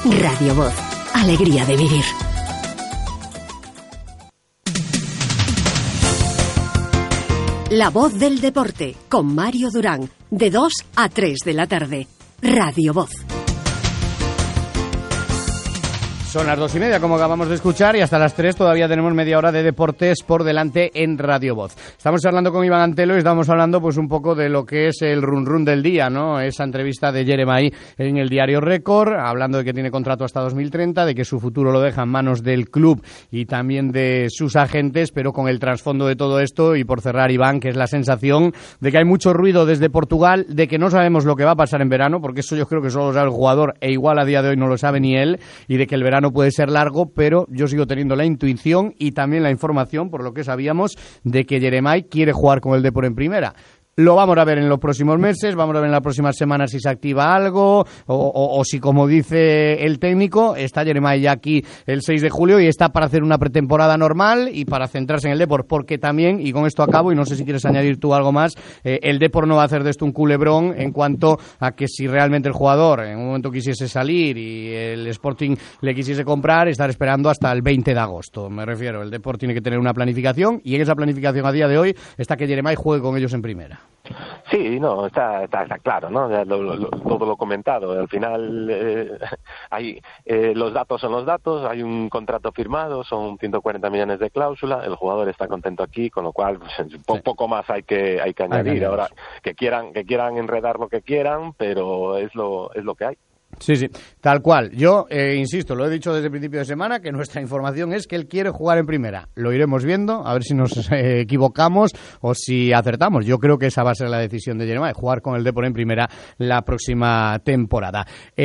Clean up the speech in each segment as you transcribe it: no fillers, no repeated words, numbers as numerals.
Radio Voz. Alegría de vivir. La voz del deporte, con Mario Durán, de 2 a 3 de la tarde. Radio Voz. Son las 2:30, como acabamos de escuchar, y hasta las 3 todavía tenemos media hora de deportes por delante en Radio Voz. Estamos hablando con Iván Antelo y estamos hablando pues un poco de lo que es el run del día, ¿no? Esa entrevista de Jeremai en el diario Récord, hablando de que tiene contrato hasta 2030, de que su futuro lo deja en manos del club y también de sus agentes, pero con el trasfondo de todo esto, y por cerrar, Iván, que es la sensación de que hay mucho ruido desde Portugal, de que no sabemos lo que va a pasar en verano, porque eso yo creo que solo lo sabe el jugador, e igual a día de hoy no lo sabe ni él, y de que el verano puede ser largo, pero yo sigo teniendo la intuición y también la información, por lo que sabíamos, de que Jeremai quiere jugar con el Depor en primera. Lo vamos a ver en los próximos meses, vamos a ver en las próximas semanas si se activa algo o si, como dice el técnico, está Jeremai ya aquí el 6 de julio y está para hacer una pretemporada normal y para centrarse en el Depor, porque también, y con esto acabo, y no sé si quieres añadir tú algo más, el Depor no va a hacer de esto un culebrón en cuanto a que si realmente el jugador en un momento quisiese salir y el Sporting le quisiese comprar, estar esperando hasta el 20 de agosto. Me refiero, el Depor tiene que tener una planificación y en esa planificación a día de hoy está que Jeremai juegue con ellos en primera. Sí, no, está claro, ¿no? Todo lo comentado. Al final, los datos son los datos, hay un contrato firmado, son 140 millones de cláusula, el jugador está contento aquí, con lo cual pues, poco más hay que añadir. Ahora, que quieran enredar lo que quieran, pero es lo que hay. Sí, tal cual. Yo, insisto, lo he dicho desde el principio de semana, que nuestra información es que él quiere jugar en primera. Lo iremos viendo, a ver si nos equivocamos o si acertamos. Yo creo que esa va a ser la decisión de Jeremai, jugar con el Depor en primera la próxima temporada.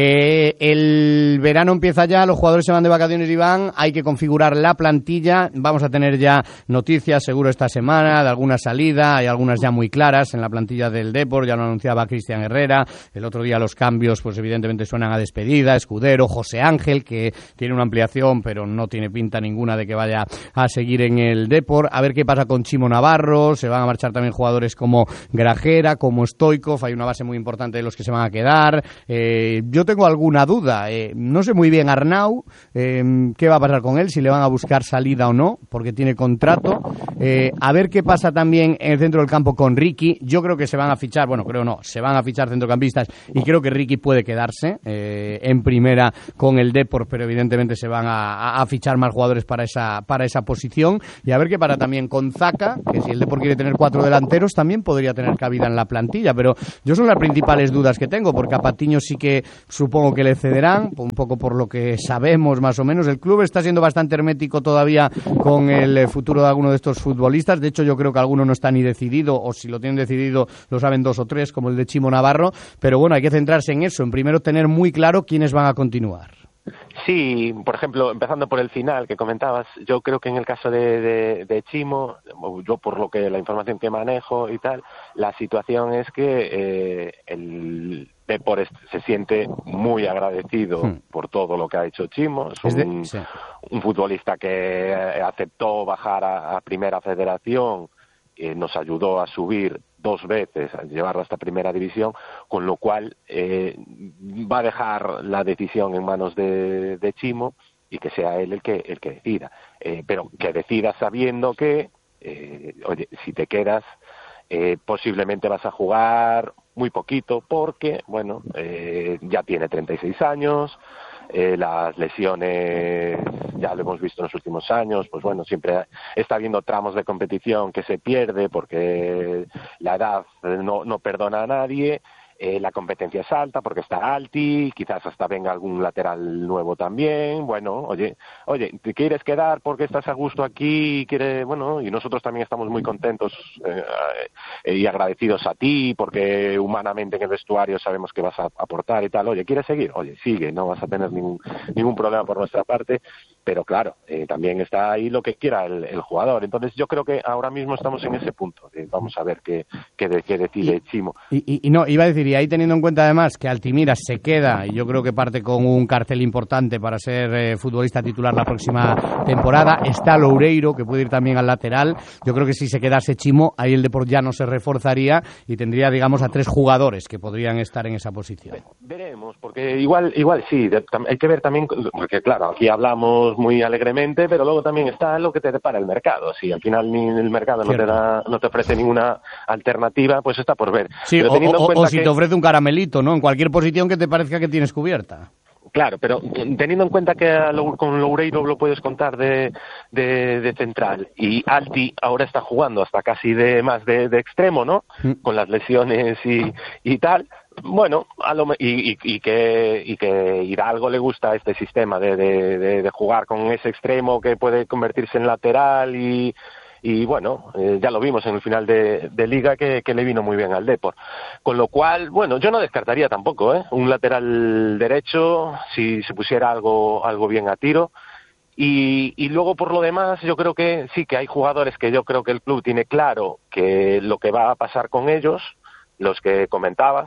El verano empieza ya, los jugadores se van de vacaciones, Iván, hay que configurar la plantilla. Vamos a tener ya noticias, seguro, esta semana, de alguna salida, hay algunas ya muy claras en la plantilla del Depor, ya lo anunciaba Cristian Herrera. El otro día los cambios, pues evidentemente suenan a despedida, Escudero, José Ángel, que tiene una ampliación, pero no tiene pinta ninguna de que vaya a seguir en el Depor. A ver qué pasa con Chimo Navarro, se van a marchar también jugadores como Grajera, como Stoikov, hay una base muy importante de los que se van a quedar. Yo tengo alguna duda, no sé muy bien Arnau, qué va a pasar con él, si le van a buscar salida o no, porque tiene contrato. A ver qué pasa también en el centro del campo con Ricky. Yo creo que se van a fichar, se van a fichar centrocampistas y creo que Ricky puede quedarse en primera con el Depor, pero evidentemente se van a fichar más jugadores para esa posición. Y a ver qué pasa también con Zaka, que si el Depor quiere tener 4 delanteros también podría tener cabida en la plantilla, pero yo son las principales dudas que tengo, porque a Patiño sí que supongo que le cederán, un poco por lo que sabemos más o menos. El club está siendo bastante hermético todavía con el futuro de alguno de estos futbolistas. De hecho, yo creo que alguno no está ni decidido, o si lo tienen decidido lo saben 2 o 3, como el de Chimo Navarro, pero bueno, hay que centrarse en eso, en primero tener muy claro quiénes van a continuar. Sí, por ejemplo, empezando por el final que comentabas, yo creo que en el caso de Chimo, yo por lo que la información que manejo y tal, la situación es que el Depor se siente muy agradecido por todo lo que ha hecho Chimo. Es un futbolista que aceptó bajar a Primera Federación, nos ayudó a subir 2 veces, a llevarlo hasta Primera División, con lo cual va a dejar la decisión en manos de Chimo y que sea él el que decida. Pero que decida sabiendo que, oye, si te quedas, posiblemente vas a jugar muy poquito porque, bueno, ya tiene 36 años, las lesiones ya lo hemos visto en los últimos años, pues bueno, siempre está habiendo tramos de competición que se pierde porque la edad no perdona a nadie. La competencia es alta porque está Alti, quizás hasta venga algún lateral nuevo también. Bueno, oye, ¿te quieres quedar porque estás a gusto aquí? Y nosotros también estamos muy contentos y agradecidos a ti porque humanamente en el vestuario sabemos que vas a aportar y tal. Oye, ¿quieres seguir? Oye, sigue, no vas a tener ningún problema por nuestra parte. pero claro, también está ahí lo que quiera el jugador. Entonces yo creo que ahora mismo estamos en ese punto. Vamos a ver qué decide Chimo. Y no, iba a decir, y ahí teniendo en cuenta además que Altimira se queda, y yo creo que parte con un cartel importante para ser futbolista titular la próxima temporada, está Loureiro, que puede ir también al lateral. Yo creo que si se quedase Chimo, ahí el Depor ya no se reforzaría y tendría, digamos, a 3 jugadores que podrían estar en esa posición. Veremos, porque igual sí, hay que ver también, porque claro, aquí hablamos muy alegremente, pero luego también está lo que te depara el mercado. Si al final ni el mercado no te ofrece ninguna alternativa, pues está por ver. Sí, o si te ofrece un caramelito, ¿no? En cualquier posición que te parezca que tienes cubierta. Claro, pero teniendo en cuenta que con Loureiro lo puedes contar de central, y Alti ahora está jugando hasta casi más de extremo, ¿no? Con las lesiones y tal. Bueno, y que Hidalgo le gusta este sistema de jugar con ese extremo que puede convertirse en lateral y bueno, ya lo vimos en el final de Liga que le vino muy bien al Depor. Con lo cual, bueno, yo no descartaría tampoco un lateral derecho si se pusiera algo bien a tiro. Y luego, por lo demás, yo creo que sí que hay jugadores que yo creo que el club tiene claro que lo que va a pasar con ellos, los que comentabas,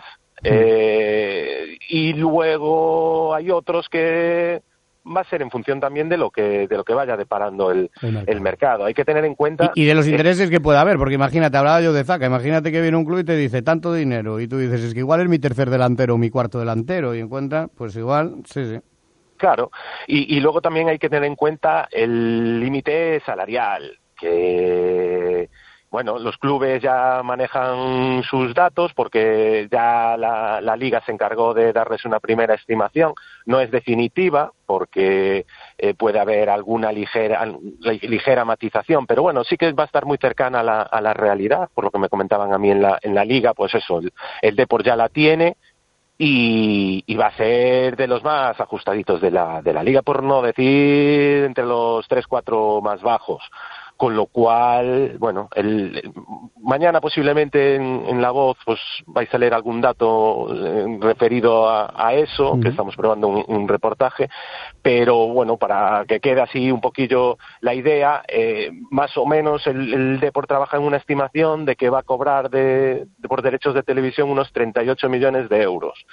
y luego hay otros que va a ser en función también de lo que vaya deparando el mercado. Hay que tener en cuenta... Y de los intereses que pueda haber, porque imagínate, hablaba yo de Zaca, imagínate que viene un club y te dice tanto dinero, y tú dices, es que igual es mi tercer delantero o mi cuarto delantero, y encuentra, pues igual, sí. Claro, y luego también hay que tener en cuenta el límite salarial, que... Bueno, los clubes ya manejan sus datos porque ya la Liga se encargó de darles una primera estimación. No es definitiva porque puede haber alguna ligera matización, pero bueno, sí que va a estar muy cercana a la realidad, por lo que me comentaban a mí en la Liga, pues eso, el Depor ya la tiene y va a ser de los más ajustaditos de la Liga, por no decir entre los 3-4 más bajos. Con lo cual, bueno, mañana posiblemente en La Voz pues vais a leer algún dato referido a eso, que estamos probando un reportaje, pero bueno, para que quede así un poquillo la idea, más o menos el Depor trabaja en una estimación de que va a cobrar por derechos de televisión unos 38 millones de euros.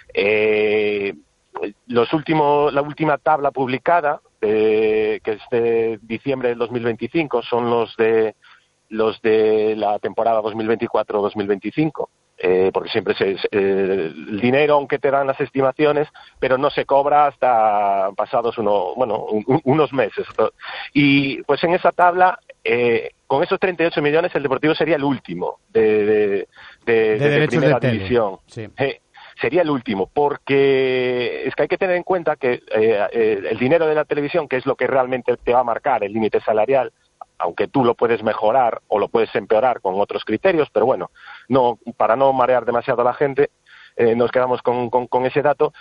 La última tabla publicada, que es de diciembre del 2025, son los de la temporada 2024-2025, porque siempre el dinero, aunque te dan las estimaciones, pero no se cobra hasta pasados unos meses. Y pues en esa tabla, con esos 38 millones, el Deportivo sería el último de primera división. Sí. Sería el último, porque es que hay que tener en cuenta que el dinero de la televisión, que es lo que realmente te va a marcar el límite salarial, aunque tú lo puedes mejorar o lo puedes empeorar con otros criterios, pero bueno, no, para no marear demasiado a la gente, nos quedamos con ese dato.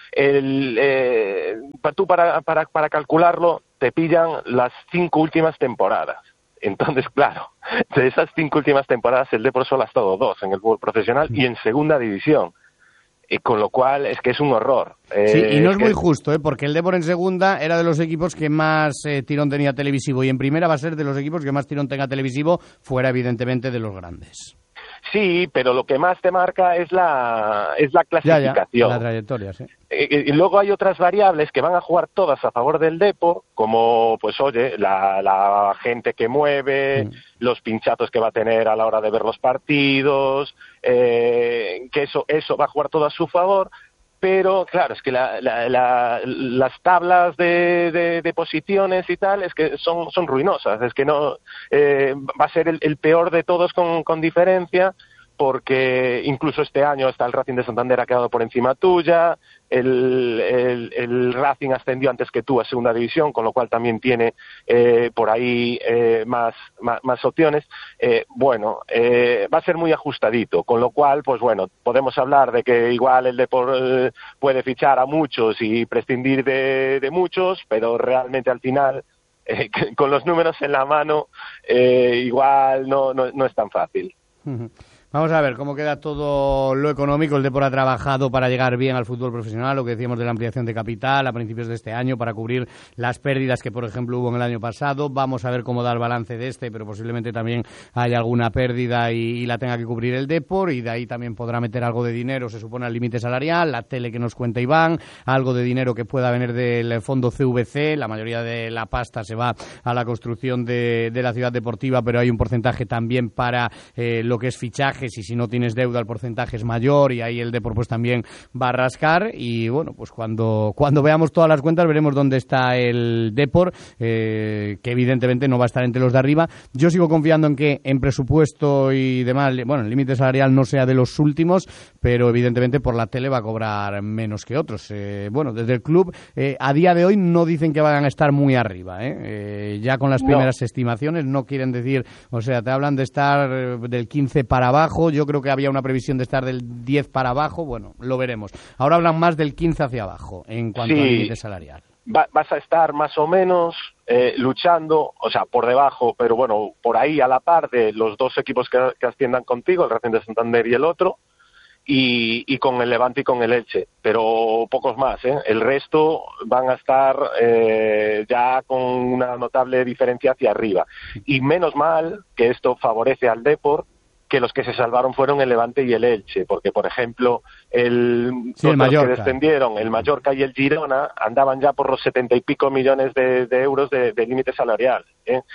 Tú para calcularlo te pillan las 5 últimas temporadas. Entonces, claro, de esas 5 últimas temporadas el Depor solo ha estado 2 en el fútbol profesional y en segunda división. Con lo cual es que es un horror. Sí, y no es muy justo, porque el Depor en segunda era de los equipos que más tirón tenía televisivo y en primera va a ser de los equipos que más tirón tenga televisivo, fuera evidentemente de los grandes. Sí, pero lo que más te marca es la clasificación. Ya, la trayectoria, sí. Y luego hay otras variables que van a jugar todas a favor del Depor, como, pues oye, la gente que mueve, los pinchazos que va a tener a la hora de ver los partidos, que eso va a jugar todo a su favor. Pero claro, es que las tablas de posiciones y tal es que son ruinosas, es que no va a ser el peor de todos con diferencia, porque incluso este año hasta el Racing de Santander ha quedado por encima tuya, el Racing ascendió antes que tú a segunda división, con lo cual también tiene por ahí más opciones. Va a ser muy ajustadito, con lo cual, pues bueno, podemos hablar de que igual el Depor puede fichar a muchos y prescindir de muchos, pero realmente al final, con los números en la mano, igual no es tan fácil. Vamos a ver cómo queda todo lo económico. El Depor ha trabajado para llegar bien al fútbol profesional, lo que decíamos de la ampliación de capital a principios de este año para cubrir las pérdidas que, por ejemplo, hubo en el año pasado. Vamos a ver cómo da el balance de este, pero posiblemente también haya alguna pérdida y la tenga que cubrir el Depor, y de ahí también podrá meter algo de dinero, se supone, al límite salarial, la tele que nos cuenta Iván, algo de dinero que pueda venir del fondo CVC. La mayoría de la pasta se va a la construcción de la ciudad deportiva, pero hay un porcentaje también para lo que es fichaje. Y si no tienes deuda el porcentaje es mayor, y ahí el Depor pues también va a rascar. Y bueno, pues cuando veamos todas las cuentas veremos dónde está el Depor, que evidentemente no va a estar entre los de arriba. Yo sigo confiando en que en presupuesto y demás, bueno, el límite salarial no sea de los últimos, pero evidentemente por la tele va a cobrar menos que otros. Bueno, desde el club a día de hoy no dicen que vayan a estar muy arriba, ya con las primeras estimaciones no quieren decir, o sea, te hablan de estar del 15 para abajo. Yo creo que había una previsión de estar del 10 para abajo, bueno, lo veremos. Ahora hablan más del 15 hacia abajo en cuanto al límite salarial. Vas a estar más o menos luchando, o sea, por debajo, pero bueno, por ahí a la par de los dos equipos que asciendan contigo, el Racing de Santander y el otro, y con el Levante y con el Elche, pero pocos más, el resto van a estar ya con una notable diferencia hacia arriba. Y menos mal que esto favorece al Depor, que los que se salvaron fueron el Levante y el Elche, porque, por ejemplo, el Mallorca, que descendieron, el Mallorca y el Girona, andaban ya por los 70 y pico millones de euros de límite salarial,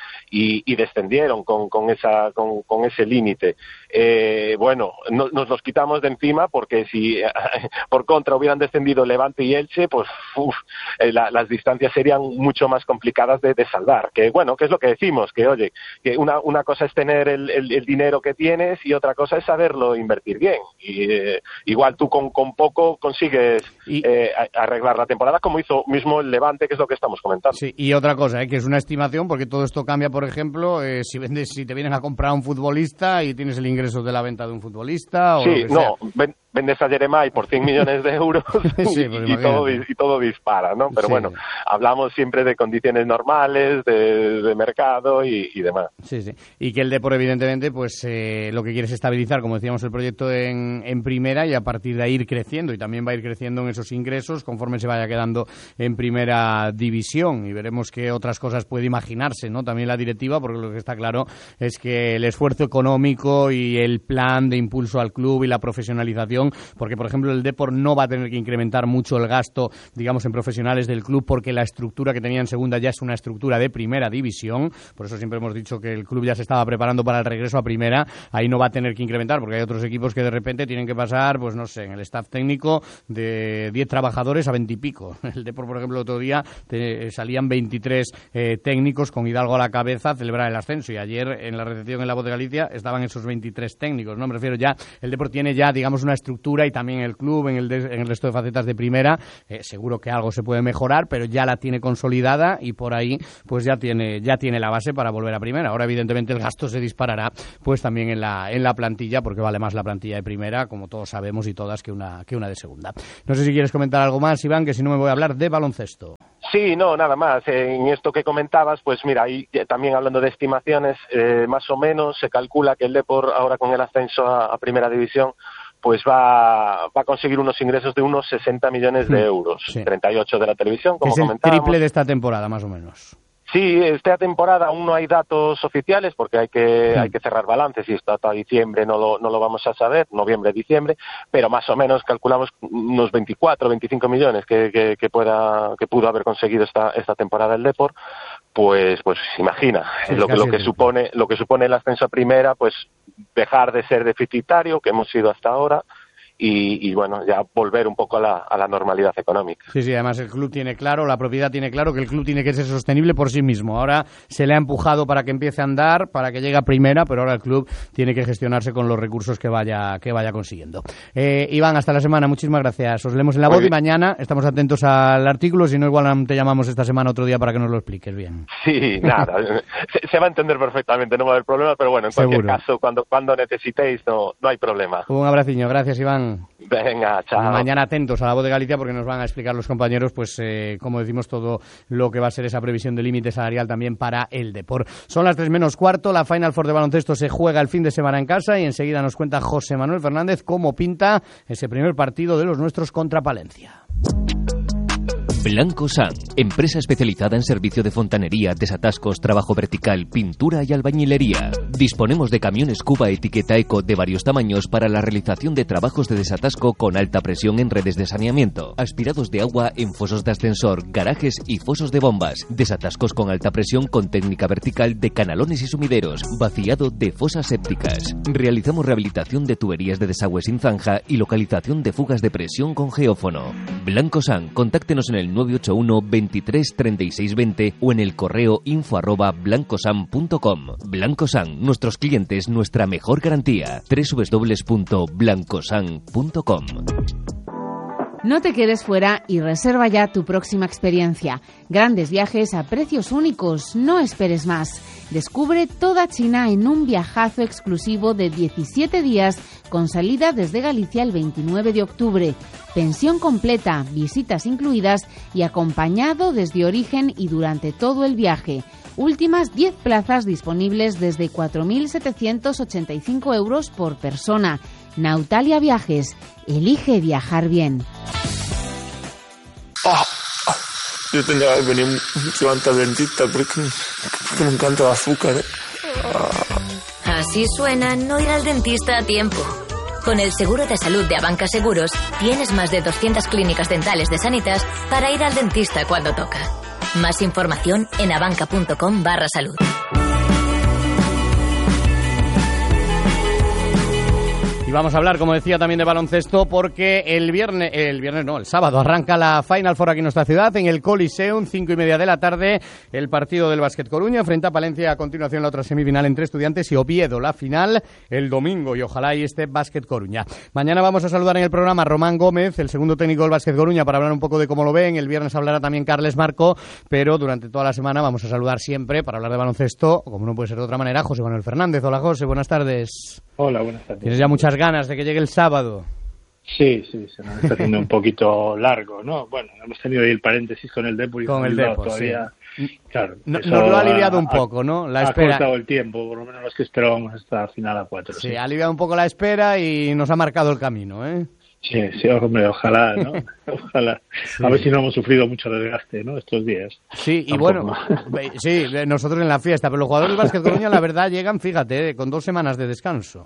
y descendieron con ese límite. Bueno, nos los quitamos de encima, porque si por contra hubieran descendido Levante y Elche, pues las distancias serían mucho más complicadas de salvar. Que bueno, que es lo que decimos, que oye, que una cosa es tener el dinero que tienes, y otra cosa es saberlo invertir bien. Y igual tú con poco consigues arreglar la temporada, como hizo mismo el Levante, que es lo que estamos comentando. Sí, y otra cosa, que es una estimación, porque todo esto cambia. Por ejemplo, si te vienen a comprar a un futbolista y tienes el ingreso de la venta de un futbolista, o sí, vendes a Jeremai por 100 millones de euros sí, y todo dispara, ¿no? Pero sí, bueno, hablamos siempre de condiciones normales, de mercado y demás. Sí, sí. Y que el Depor, evidentemente, pues lo que quiere es estabilizar, como decíamos, el proyecto en primera, y a partir de ahí ir creciendo, y también va a ir creciendo en esos ingresos conforme se vaya quedando en primera división, y veremos qué otras cosas puede imaginarse, ¿no? También la directiva, porque lo que está claro es que el esfuerzo económico y el plan de impulso al club y la profesionalización, porque por ejemplo el Depor no va a tener que incrementar mucho el gasto, digamos, en profesionales del club, porque la estructura que tenía en segunda ya es una estructura de primera división. Por eso siempre hemos dicho que el club ya se estaba preparando para el regreso a primera. Ahí no va a tener que incrementar, porque hay otros equipos que de repente tienen que pasar, pues no sé, en el staff técnico de 10 trabajadores a 20 y pico. El Depor, por ejemplo, el otro día salían 23 técnicos con Hidalgo a la cabeza a celebrar el ascenso, y ayer en la recepción en La Voz de Galicia estaban esos 23 técnicos, ¿no? Me refiero, ya el Depor tiene ya, digamos, una estructura, y también el club en el resto de facetas de primera. Seguro que algo se puede mejorar, pero ya la tiene consolidada, y por ahí pues ya tiene la base para volver a primera. Ahora evidentemente el gasto se disparará pues también en la plantilla, porque vale más la plantilla de primera, como todos sabemos y todas, que una de segunda. No sé si quieres comentar algo más, Iván, que si no me voy a hablar de baloncesto. Sí, no, nada más. En esto que comentabas, pues mira, ahí también hablando de estimaciones, más o menos se calcula que el Depor, ahora con el ascenso a primera división, pues va a conseguir unos ingresos de unos 60 millones de euros, sí. 38 de la televisión, como comentábamos. Es el triple de esta temporada, más o menos. Sí, esta temporada aún no hay datos oficiales, porque hay que cerrar balances, y hasta diciembre no lo vamos a saber, noviembre, diciembre, pero más o menos calculamos unos 24, 25 millones que pudo haber conseguido esta temporada el Depor. Pues imagina, sí, lo que supone el ascenso a primera, pues dejar de ser deficitario, que hemos sido hasta ahora, y bueno, ya volver un poco a la normalidad económica. Sí, además el club tiene claro, la propiedad tiene claro que el club tiene que ser sostenible por sí mismo. Ahora se le ha empujado para que empiece a andar, para que llegue a primera, pero ahora el club tiene que gestionarse con los recursos que vaya consiguiendo. Iván, hasta la semana, muchísimas gracias. Os leemos en La Voz, y mañana estamos atentos al artículo, si no igual te llamamos esta semana otro día para que nos lo expliques bien. Sí, nada, se va a entender perfectamente, no va a haber problema, pero bueno, en cualquier caso, cuando necesitéis no hay problema. Un abraciño, gracias Iván. Durán. Venga, chao. Mañana atentos a La Voz de Galicia porque nos van a explicar los compañeros, pues, como decimos, todo lo que va a ser esa previsión de límite salarial también para el Depor. Son las 3:15, la Final Four de baloncesto se juega el fin de semana en casa y enseguida nos cuenta José Manuel Fernández cómo pinta ese primer partido de los nuestros contra Palencia. Blanco San, empresa especializada en servicio de fontanería, desatascos, trabajo vertical, pintura y albañilería. Disponemos de camiones Cuba etiqueta Eco de varios tamaños para la realización de trabajos de desatasco con alta presión en redes de saneamiento, aspirados de agua en fosos de ascensor, garajes y fosos de bombas, desatascos con alta presión con técnica vertical de canalones y sumideros, vaciado de fosas sépticas. Realizamos rehabilitación de tuberías de desagüe sin zanja y localización de fugas de presión con geófono. Blanco San, contáctenos en el 981 23 36 20 o en el correo info@blancosan.com. Blanco San, nuestros clientes, nuestra mejor garantía. www.blancosan.com. No te quedes fuera y reserva ya tu próxima experiencia. Grandes viajes a precios únicos, no esperes más. Descubre toda China en un viajazo exclusivo de 17 días con salida desde Galicia el 29 de octubre. Pensión completa, visitas incluidas y acompañado desde origen y durante todo el viaje. Últimas 10 plazas disponibles desde 4.785 euros por persona. Nautalia Viajes. Elige viajar bien. Yo tenía que venir mucho antes al dentista porque me encanta el azúcar. Así suena no ir al dentista a tiempo. Con el seguro de salud de Abanca Seguros tienes más de 200 clínicas dentales de Sanitas para ir al dentista cuando toca. Más información en abanca.com/salud. Y vamos a hablar, como decía, también de baloncesto porque el sábado arranca la Final Four aquí en nuestra ciudad, en el Coliseum, 5:30 de la tarde, el partido del Básquet Coruña frente a Palencia, a continuación la otra semifinal entre Estudiantes y Oviedo, la final el domingo y ojalá y este Básquet Coruña. Mañana vamos a saludar en el programa a Román Gómez, el segundo técnico del Básquet Coruña, para hablar un poco de cómo lo ven. El viernes hablará también Carles Marco, pero durante toda la semana vamos a saludar siempre para hablar de baloncesto, como no puede ser de otra manera, José Manuel Fernández. Hola José, buenas tardes. Hola, buenas tardes. ¿Tienes ya muchas ganas de que llegue el sábado? Sí, se nos está haciendo un poquito largo, ¿no? Bueno, hemos tenido ahí el paréntesis con el Depor y con el Depor, todavía. Sí. Claro, nos lo ha aliviado un poco, ¿no? La espera. Ha cortado el tiempo, por lo menos los que esperábamos hasta final a 4. Sí, ha aliviado un poco la espera y nos ha marcado el camino, ¿eh? Sí, hombre, ojalá, ¿no? Ojalá. Sí. A ver si no hemos sufrido mucho desgaste, ¿no? Estos días. Sí, y bueno, sí, nosotros en la fiesta, pero los jugadores del Básquet Coruña, la verdad, llegan, fíjate, con 2 semanas de descanso.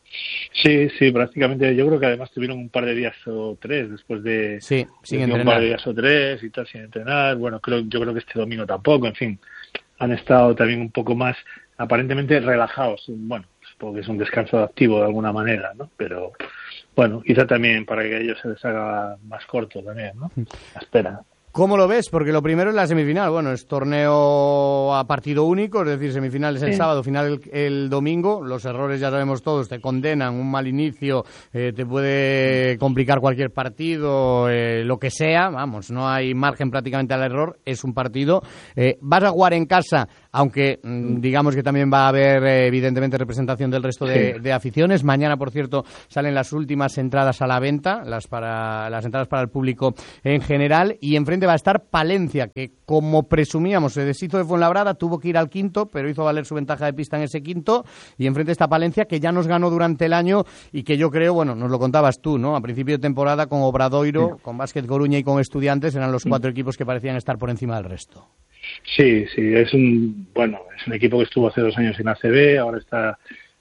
Sí, prácticamente. Yo creo que además tuvieron un par de días o 3 después de... Sí, sin entrenar. Un par de días o 3 y tal, sin entrenar. Bueno, yo creo que este domingo tampoco, en fin. Han estado también un poco más, aparentemente, relajados. Bueno, supongo que es un descanso activo de alguna manera, ¿no? Pero... bueno, quizá también para que ellos se les haga más corto también, ¿no? La espera. ¿Cómo lo ves? Porque lo primero es la semifinal. Bueno, es torneo a partido único, es decir, semifinales el sábado, final el domingo. Los errores ya sabemos todos, te condenan, un mal inicio, te puede complicar cualquier partido, lo que sea. Vamos, no hay margen prácticamente al error, es un partido. Vas a jugar en casa, aunque digamos que también va a haber evidentemente representación del resto de aficiones. Mañana, por cierto, salen las últimas entradas a la venta, las entradas para el público en general, y enfrente va a estar Palencia, que como presumíamos se deshizo de Fuenlabrada, tuvo que ir al quinto, pero hizo valer su ventaja de pista en ese quinto, y enfrente está Palencia, que ya nos ganó durante el año y que yo creo, bueno, nos lo contabas tú, ¿no? A principio de temporada con Obradoiro, con Básquet Coruña y con Estudiantes eran los 4 equipos que parecían estar por encima del resto. Sí, es un equipo que estuvo hace 2 años en ACB, ahora está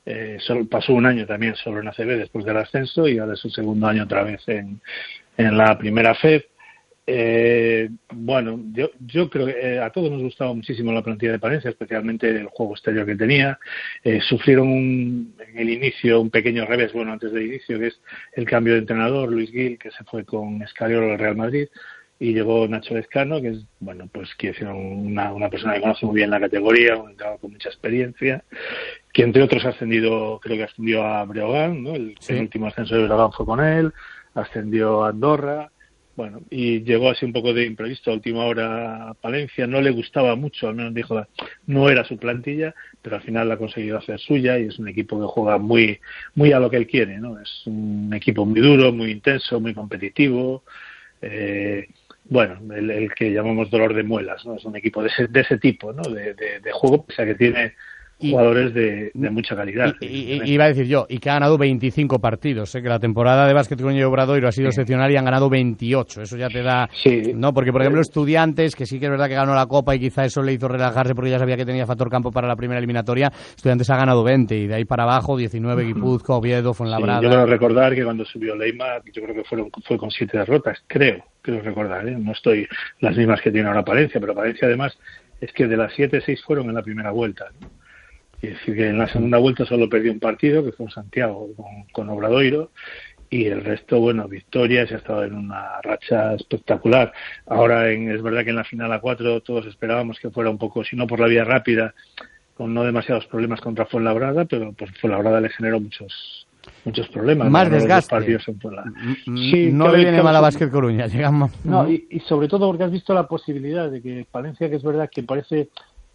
pasó un año también solo en ACB después del ascenso y ahora es su segundo año otra vez en la primera FEB. Yo creo que a todos nos gustaba muchísimo la plantilla de Palencia, especialmente el juego exterior que tenía. Sufrieron en el inicio un pequeño revés, antes del inicio, que es el cambio de entrenador, Luis Gil, que se fue con Escariolo al Real Madrid, y llegó Nacho Lezcano, que es, quiere decir una persona que conoce muy bien la categoría, un entrenador con mucha experiencia, que entre otros creo que ascendió a Breogán, ¿no? El último ascenso de Breogán fue con él, ascendió a Andorra. Bueno, y llegó así un poco de imprevisto a última hora a Palencia, no le gustaba mucho, al menos dijo, no era su plantilla, pero al final la ha conseguido hacer suya y es un equipo que juega muy a lo que él quiere, ¿no? Es un equipo muy duro, muy intenso, muy competitivo, bueno, el que llamamos dolor de muelas, ¿no? Es un equipo de ese tipo, ¿no? De juego, o sea que tiene jugadores de mucha calidad. Iba a decir yo, y que ha ganado 25 partidos, que la temporada de Básquet Coruña y Obradoiro ha sido excepcional y han ganado 28, eso ya te da... No, porque por ejemplo Estudiantes, que sí que es verdad que ganó la Copa y quizá eso le hizo relajarse porque ya sabía que tenía factor campo para la primera eliminatoria, Estudiantes ha ganado 20 y de ahí para abajo 19 Guipúzcoa, Oviedo, Fuenlabrada... Yo quiero recordar que cuando subió Leima, yo creo que fue con 7 derrotas, creo recordar, no estoy las mismas que tiene ahora Palencia, pero Palencia además es que de las 7, 6 fueron en la primera vuelta, ¿no? Es decir, que en la segunda vuelta solo perdió un partido, que fue en Santiago, con Obradoiro, y el resto, bueno, victorias, y ha estado en una racha espectacular. Ahora es verdad que en la final a 4 todos esperábamos que fuera un poco, si no por la vía rápida, con no demasiados problemas contra Fuenlabrada, pero pues Fuenlabrada le generó muchos problemas. Más desgaste. Sí, no le viene mal a Básquet Coruña. No, y sobre todo porque has visto la posibilidad de que Palencia, que es verdad que parece...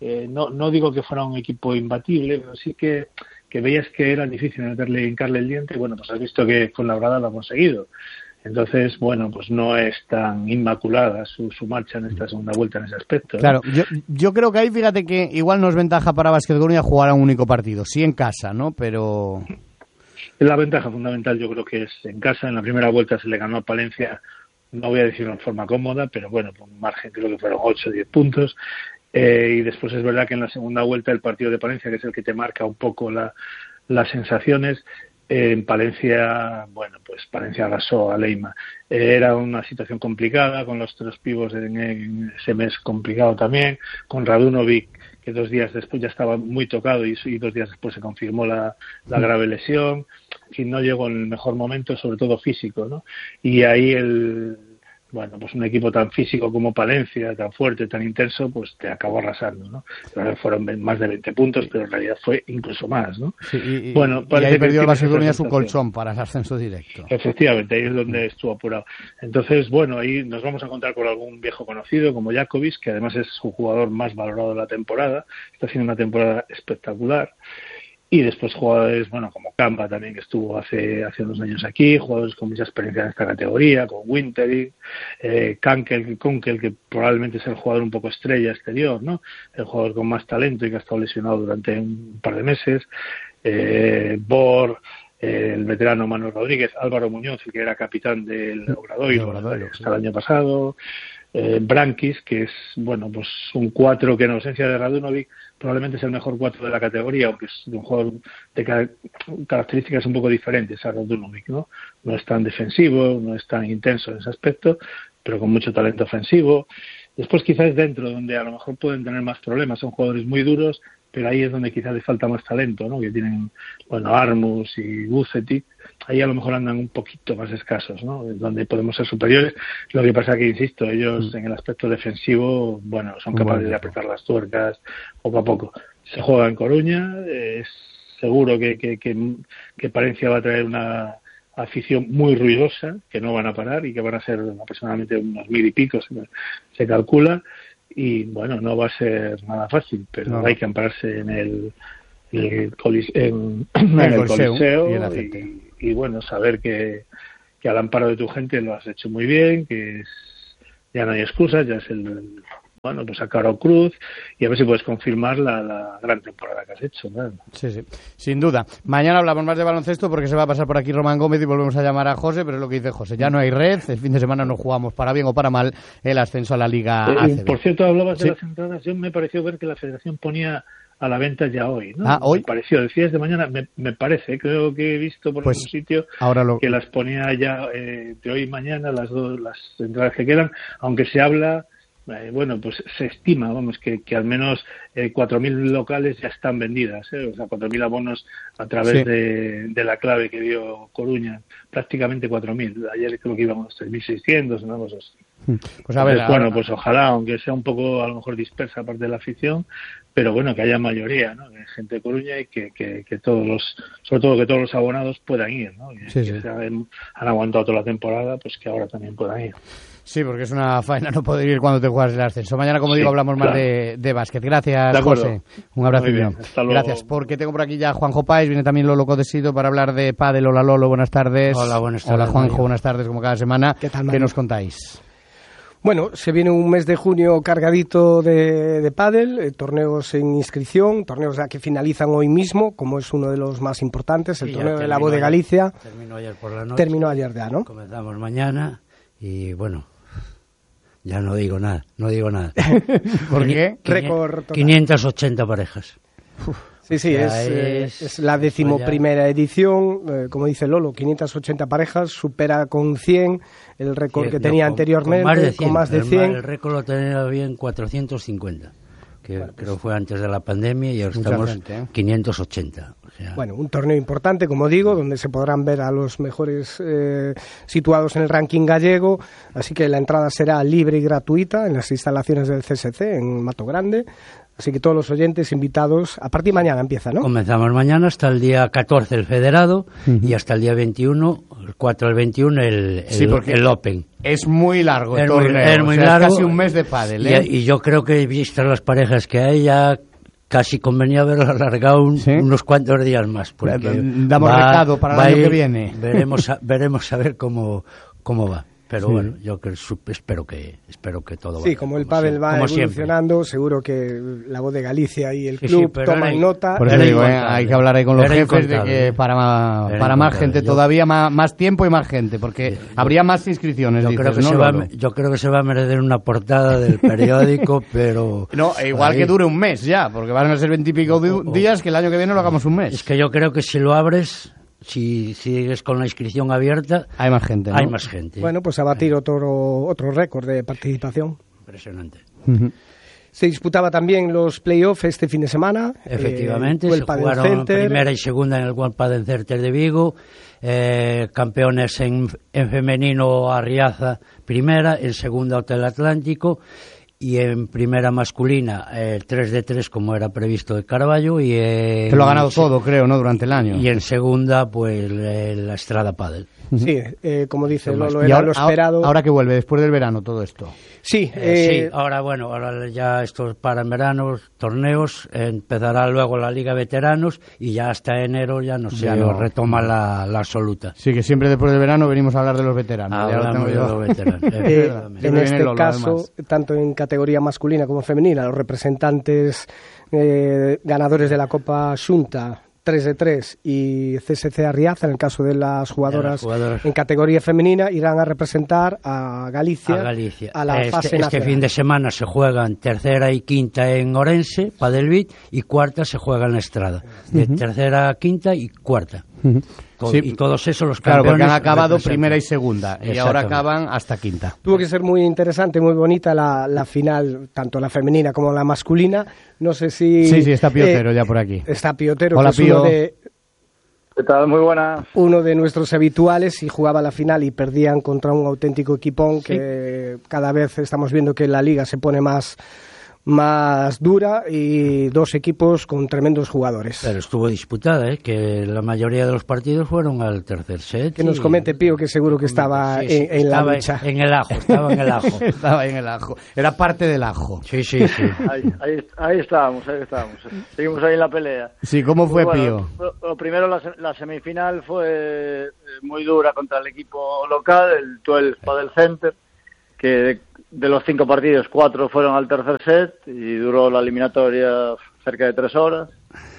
no digo que fuera un equipo imbatible, pero sí que veías que era difícil hincarle el diente. Bueno, pues has visto que Fuenlabrada lo ha conseguido. Entonces, bueno, pues no es tan inmaculada su marcha en esta segunda vuelta en ese aspecto, ¿no? Claro, yo creo que ahí, fíjate que igual no es ventaja para Básquet Coruña jugar a un único partido. Sí en casa, ¿no? Pero... La ventaja fundamental yo creo que es en casa. En la primera vuelta se le ganó a Palencia, no voy a decirlo en forma cómoda, pero bueno, por un margen creo que fueron 8 o 10 puntos. Y después es verdad que en la segunda vuelta el partido de Palencia, que es el que te marca un poco las sensaciones, en Palencia, bueno, pues Palencia arrasó a Leima. Era una situación complicada, con los 3 pibos en ese mes complicado también, con Radunovic, que 2 días después ya estaba muy tocado y 2 días después se confirmó la grave lesión. En fin, no llegó en el mejor momento, sobre todo físico, ¿no? Y ahí bueno, pues un equipo tan físico como Palencia, tan fuerte, tan intenso, pues te acabó arrasando, ¿no? Fueron más de 20 puntos, pero en realidad fue incluso más, ¿no? Sí, bueno, y ahí perdió el Básquet Coruña su colchón para el ascenso directo. Efectivamente, ahí es donde estuvo apurado. Entonces, bueno, ahí nos vamos a encontrar con algún viejo conocido como Jakovic, que además es su jugador más valorado de la temporada. Está haciendo una temporada espectacular. Y después jugadores, bueno, como Campa también, que estuvo hace unos años aquí, jugadores con mucha experiencia en esta categoría, con Wintering, Kunkel, que probablemente es el jugador un poco estrella exterior, ¿no? El jugador con más talento y que ha estado lesionado durante un par de meses, Bor, el veterano Manuel Rodríguez, Álvaro Muñoz, que era capitán del Obradoiro hasta el año pasado, Brankis, que es, bueno, pues un 4 que en ausencia de Radunovic probablemente es el mejor 4 de la categoría, aunque es de un jugador de características un poco diferentes a Radunovic, ¿no? No es tan defensivo, no es tan intenso en ese aspecto, pero con mucho talento ofensivo. Después quizás dentro, donde a lo mejor pueden tener más problemas, son jugadores muy duros, pero ahí es donde quizás les falta más talento, ¿no? Que tienen, bueno, Armus y Vucetic, ahí a lo mejor andan un poquito más escasos, ¿no? Donde podemos ser superiores. Lo que pasa que, insisto, ellos en el aspecto defensivo, bueno, son capaces de apretar las tuercas poco a poco. Se juega en Coruña, es seguro que Palencia va a traer una afición muy ruidosa, que no van a parar y que van a ser aproximadamente unos 1000 y pico, se calcula. Y bueno, no va a ser nada fácil, pero hay que ampararse en el Coliseo y bueno, saber que al amparo de tu gente lo has hecho muy bien, que ya no hay excusas, ya es bueno, pues a Caro Cruz, y a ver si puedes confirmar la gran temporada que has hecho, ¿no? Sí, sin duda. Mañana hablamos más de baloncesto porque se va a pasar por aquí Román Gómez y volvemos a llamar a José, pero es lo que dice José, ya no hay red, el fin de semana no jugamos para bien o para mal el ascenso a la Liga ACB. Por cierto, hablabas de las entradas, yo me pareció ver que la Federación ponía a la venta ya hoy, ¿no? ¿Hoy? Me pareció, decías de mañana, me parece, creo que he visto por algún sitio que las ponía ya de hoy y mañana, las entradas que quedan, aunque se habla bueno, pues se estima, que al menos 4.000 locales ya están vendidas, o sea, 4.000 abonos a través de la clave que dio Coruña, prácticamente 4.000. Ayer creo que íbamos a 3.600, una cosa así. Pues a ver, entonces, bueno, pues ojalá, aunque sea un poco a lo mejor dispersa parte de la afición, pero bueno, que haya mayoría, ¿no? De gente de Coruña y que sobre todo que todos los abonados puedan ir, ¿no? Que han aguantado toda la temporada, pues que ahora también puedan ir. Sí, porque es una faena no poder ir cuando te juegas el ascenso. Mañana, como digo, hablamos más de básquet. Gracias, José. Un abrazo. Gracias, porque tengo por aquí ya a Juanjo Páez, viene también Lolo Codesido para hablar de pádel. Hola, Lolo, buenas tardes. Hola, buenas tardes. Hola, Juanjo, Mario. buenas tardes, como cada semana. ¿Qué tal, Mario? ¿Qué nos contáis? Bueno, se viene un mes de junio cargadito de pádel, torneos en inscripción, torneos ya que finalizan hoy mismo, como es uno de los más importantes, el torneo de la Voz de Galicia. Terminó ayer por la noche. Terminó ayer ya, ¿no? Comenzamos mañana y bueno, ya no digo nada. ¿Por qué? Récord total. 580 parejas. Sí, es la 11ª edición, como dice Lolo, 580 parejas, supera con 100 el récord que tenía anteriormente, con más de 100. El récord lo tenía bien 450, que bueno, creo fue antes de la pandemia, y ahora estamos 580. O sea. Bueno, un torneo importante, como digo, donde se podrán ver a los mejores situados en el ranking gallego, así que la entrada será libre y gratuita en las instalaciones del CSC, en Mato Grande. Así que todos los oyentes invitados, a partir de mañana empieza, ¿no? Comenzamos mañana hasta el día 14 el federado y hasta el día 21, el 4 al 21 el Open. Es muy largo el torneo, es muy largo, es casi un mes de pádel, ¿eh? Y yo creo que, vistas las parejas que hay, ya casi convenía haberlo alargado unos cuantos días más. Damos recado para el año que viene. Veremos a ver cómo va. Pero bueno, yo espero que todo vaya. Sí, como el pádel va evolucionando, seguro que la Voz de Galicia y el club toman nota. Por eso digo, hay que hablar ahí con los jefes de que para más gente, todavía más tiempo y más gente, porque habría más inscripciones. Yo creo que se va a merecer una portada del periódico, pero... No, igual que dure un mes ya, porque van a ser 20 y pico días, que el año que viene lo hagamos un mes. Es que yo creo que si lo abres... Si sigues con la inscripción abierta, hay más gente, ¿no? Hay más gente. Bueno, pues a batir otro récord de participación. Impresionante. Se disputaba también los playoffs este fin de semana. Efectivamente, se jugaron primera y segunda en el World Padel Center de Vigo. Campeones en femenino Arriaza primera, en segunda Hotel Atlántico. Y en primera masculina 3-3 como era previsto de Carballo que lo ha ganado todo, creo, ¿no? Durante el año. Y en segunda pues la Estrada Padel. Sí, como dice Lolo, era lo esperado. Ahora que vuelve, después del verano, todo esto. Sí, ahora ya estos para en verano, torneos, empezará luego la Liga Veteranos y ya hasta enero ya no retoma la absoluta. Sí, que siempre después del verano venimos a hablar de los veteranos. Hablamos de los veteranos. En este caso, tanto en categoría masculina como femenina, los representantes ganadores de la Copa Xunta 3-3 y CSC Arriaza, en el caso de las jugadoras en categoría femenina, irán a representar a Galicia a la fase nacional. Este fin de semana se juegan tercera y quinta en Orense, Padelbit, y cuarta se juega en la Estrada. De tercera, quinta y cuarta. Y todos esos los campeones. Claro, porque han acabado primera y segunda, y ahora acaban hasta quinta. Tuvo que ser muy interesante, muy bonita la final, tanto la femenina como la masculina. No sé si... Sí, está Piotero ya por aquí. Está Piotero, hola, que es uno de... ¿Qué tal? Muy buena. Uno de nuestros habituales, y jugaba la final y perdían contra un auténtico equipón que cada vez estamos viendo que la liga se pone más dura, y dos equipos con tremendos jugadores. Pero estuvo disputada, que la mayoría de los partidos fueron al tercer set. Que nos comente Pío, que seguro que estaba en la lucha. Estaba en el ajo. Estaba en el ajo. Era parte del ajo. Sí. Ahí estábamos. Seguimos ahí en la pelea. Sí, ¿cómo fue, Pío? Lo primero, la semifinal fue muy dura contra el equipo local, el 12 Padel Center, que de los 5 partidos, 4 fueron al tercer set y duró la eliminatoria cerca de 3 horas.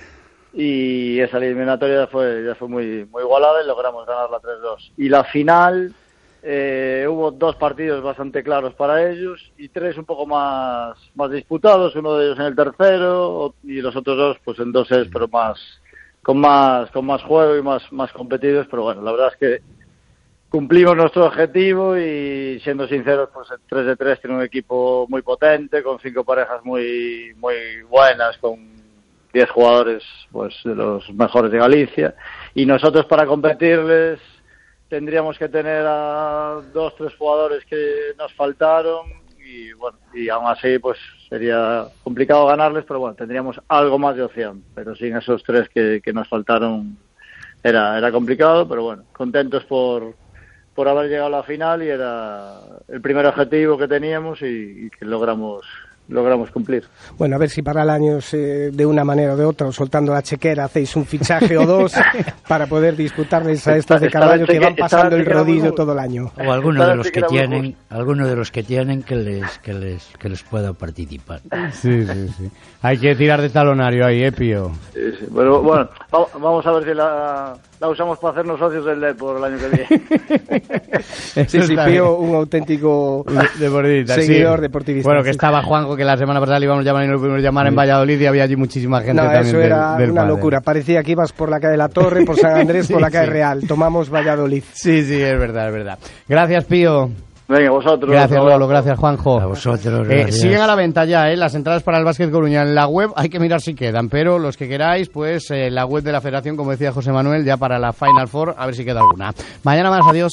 Y esa eliminatoria ya fue muy, muy igualada y logramos ganarla 3-2. Y la final, hubo 2 partidos bastante claros para ellos y 3 un poco más disputados, uno de ellos en el tercero y los otros 2 pues en 2 sets, pero con más juego y más competidos. Pero bueno, la verdad es que cumplimos nuestro objetivo y, siendo sinceros, pues el 3 de 3 tiene un equipo muy potente, con 5 parejas muy buenas, con 10 jugadores pues de los mejores de Galicia, y nosotros para competirles tendríamos que tener a 2-3 jugadores que nos faltaron, y bueno, y aún así pues sería complicado ganarles, pero bueno, tendríamos algo más de opción, pero sin esos 3 que nos faltaron era complicado, pero bueno, contentos por haber llegado a la final, y era el primer objetivo que teníamos y que logramos cumplir. Bueno, a ver si para el año, de una manera o de otra, o soltando la chequera, hacéis un fichaje o 2 para poder disputarles a estas de cada año que van pasando el rodillo todo el año. O alguno de los que tienen que les pueda participar. Sí. Hay que tirar de talonario ahí, Pío. Sí. Pero bueno, vamos a ver si la usamos para hacernos socios del Depor el año que viene. Sí, Pío, un auténtico seguidor deportivista. Bueno, que estaba Juanjo, que la semana pasada le íbamos a llamar y no lo pudimos llamar en Valladolid, y había allí muchísima gente también. Eso era una locura. Parecía que ibas por la calle de la Torre, por San Andrés, por la calle Real. Tomamos Valladolid. Sí, es verdad. Gracias, Pío. Venga, vosotros. Gracias, Lolo. Gracias, Juanjo. A vosotros, gracias. Siguen a la venta ya, las entradas para el Básquet Coruña en la web. Hay que mirar si quedan, pero los que queráis, pues la web de la Federación, como decía José Manuel, ya para la Final Four, a ver si queda alguna. Mañana más, adiós.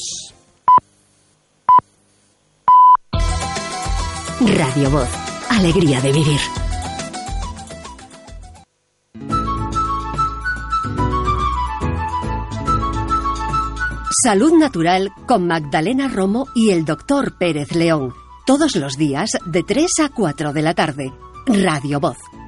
Radio Voz. Alegría de vivir. Salud Natural con Magdalena Romo y el Dr. Pérez León. Todos los días de 3 a 4 de la tarde. Radio Voz.